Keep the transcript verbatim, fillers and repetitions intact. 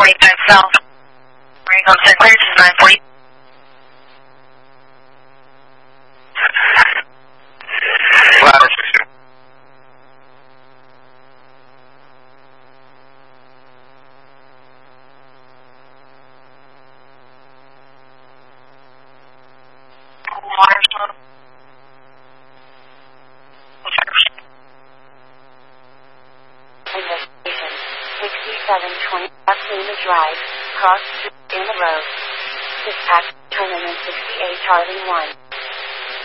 forty-five south. Ringo Saint Clair, this is nine forty. Ladder six. Investigation. sixty-seven twenty West Lima Drive, cross in the road. Dispatch, terminal sixty-eight Charlie one.